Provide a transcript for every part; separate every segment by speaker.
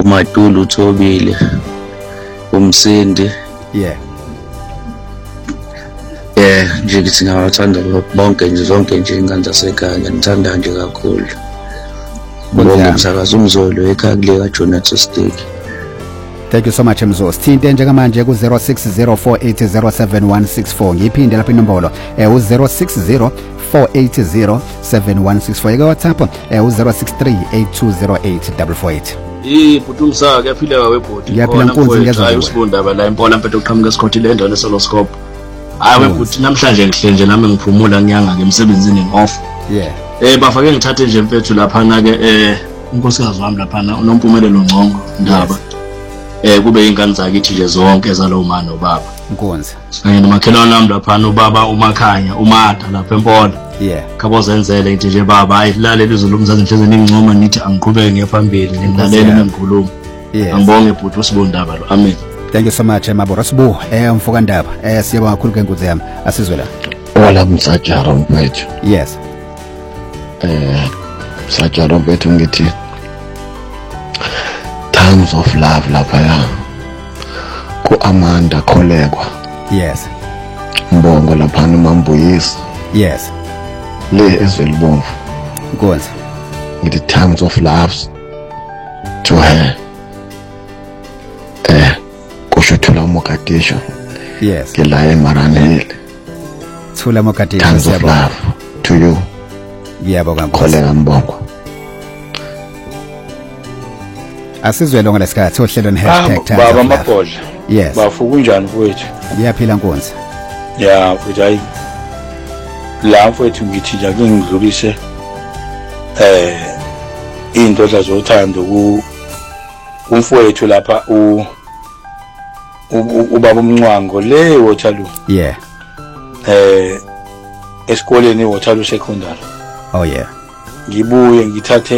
Speaker 1: uMadulu uThobile, uMsindi.
Speaker 2: Yeah.
Speaker 1: Nje ngithi ngawathanda bonke nje, zonke nje ingane zasekhaya ngithanda nje kakhulu. Bonke umsakazo umzolo ekhaya kule kaJonathan Stick.
Speaker 2: Thank you so much Mzo. Sithinte njengamanje ku 0604807164. Ngiphinde lapha inombolo u0604807164. Eke WhatsApp u0638208448.
Speaker 3: Bhutumsa kuyaphileka webhodi.
Speaker 2: Ngiyaphila Nkunzi ngiyazwa.
Speaker 3: Hayi usibunda la impela mpethu uqhamuka eScotland leSoloscope. Hayi webhodi namhlanje ngihle nje nami ngiphumula ngiyanga ngemsebenzini ngoff.
Speaker 2: Yeah.
Speaker 3: Bafake ngithathe nje mfethu lapha na ke unkosikazi wami lapha na unompumelelo ngcongo ndaba. Kube ingane zakithi nje zonke zalo mama nobaba.
Speaker 2: Nkonzi.
Speaker 3: Kanye nomakhelwane nami lapha ubaba uMakhanya uMada lapha eMpola.
Speaker 2: Yeah.
Speaker 3: Khabozenzele ngithi nje baba ayilalele izulu umzazi enhlezweni ingcoma nithi angiqhubeke ngiyaphambili ngilalele ngikhuluma. Angibonge bhuti usibondaba lo. Amen.
Speaker 2: Thank you so much Mabora Sibu. Mfoka Ndaba. Siyabonga kakhulu ke Nkunzi yami. Asizwe la.
Speaker 4: Wala msajara mfethu.
Speaker 2: Yes.
Speaker 4: Msajara mfethu ngithi Times of Love lapha ku Amanda Kholekwa.
Speaker 2: Yes.
Speaker 4: Mbongo lapha noMambuyisa.
Speaker 2: Yes.
Speaker 4: Le ezwelibomvu.
Speaker 2: Nkonzi.
Speaker 4: Ngithi Times of Love to her. Kushuthula Mogadishu.
Speaker 2: Yes.
Speaker 4: Ngila eMaranele.
Speaker 2: Thula Mogadishu.
Speaker 4: Times of Love to you.
Speaker 2: Ngiyabonga
Speaker 4: Kholeka Mbongo.
Speaker 2: Asizwe lonke lesikhathi ohlelweni
Speaker 5: #Baba Mabhodla.
Speaker 2: Yes.
Speaker 5: Bafu kunjani mfowethu?
Speaker 2: Ngiyaphila Nkonzi.
Speaker 5: Yeah, mfowethu hayi. La mfowethu ngithi nje ngidlulise into zazothanda umfowethu lapha ubaba uMncwango le Waterloo.
Speaker 2: Yeah.
Speaker 5: Esikoleni Waterloo Secondary.
Speaker 2: Oh yeah.
Speaker 5: Ngibuye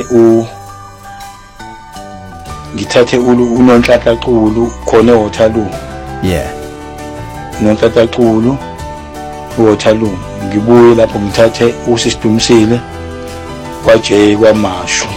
Speaker 5: ngithathe uNonhlanhla-Culu khona eWaterloo.
Speaker 2: Yeah.
Speaker 5: uNonhlanhla-Culu eWaterloo. Ngibuye lapho ngithathe uSistumisile kwaJay kwaMashu.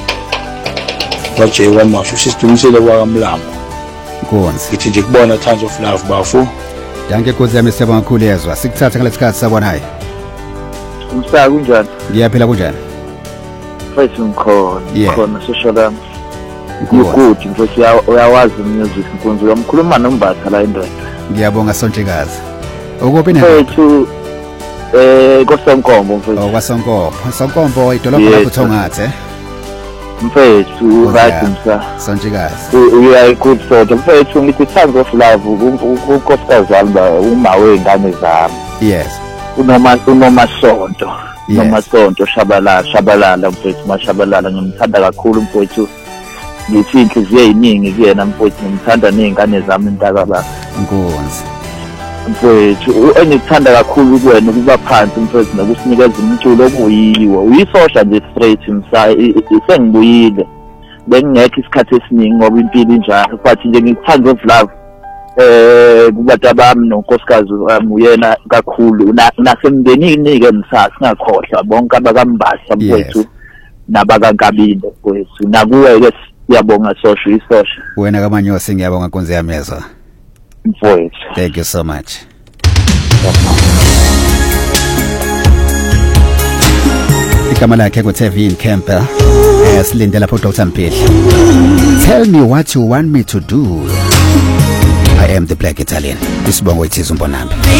Speaker 5: uSistumisile kwaMlambo.
Speaker 2: Nkonzi.
Speaker 5: Ngithi nje kubona Times of Love bafu.
Speaker 2: Danke Nkonzi yami siyabonga kakhulu yezwa. Sikuthatha ngalesikhathi sabona hayi.
Speaker 6: Umsaka kunjani?
Speaker 2: Ngiyaphila kunjani?
Speaker 6: Mfethu ngikhona social
Speaker 2: good
Speaker 6: mfethu uyawazi music Nkonzi uyamkhuluma noMbatha la endoda.
Speaker 2: Ngiyabonga Sontshikazi. Ukuphi na?
Speaker 6: Mfethu koSonkombo mfethu.
Speaker 2: KwaSonkombo. Sonkombo idolobha lapho Thongathe.
Speaker 6: Mfethu right msa.
Speaker 2: Sontshikazi.
Speaker 6: You are a good sort. Mfethu ngithi Times of Love unkosikazi wami uma wengane zami.
Speaker 2: Yes.
Speaker 6: unomasonto. Nomasonto shabalala mfethu mashabalala ngimthanda kakhulu mfethu. Ngithi inhliziyo eziningi kuyena mfethu ngimthanda nezingane zami intakababa.
Speaker 2: Nkonzi.
Speaker 6: Mfethu engikuthanda kakhulu kuwena ukuba phansi mfethu nokusinikeza umculo obuyiwe. Uyisosha nje straight msa isengibuyile. Bengingekho isikhathi esiningi ngoba impilo injalo but nje ngikuthanda of Love kubantu bami nonkosikazi uyena kakhulu nasemndenini ke msasa singakhohlwa bonke abakambatha mfethu nabakankabinde mfethu nakuwe ke siyabonga sosho isosha.
Speaker 2: Wena kaManyosi ngiyabonga Nkonzi yami yezwa.
Speaker 6: Mfowethu.
Speaker 2: Thank you so much. Igama lakhe kuTevin Campbell. Silinde lapho Dr. Mpili. Tell me what you want me to do. I am the Black Italian. Isibongo iThizwe Mbonambi.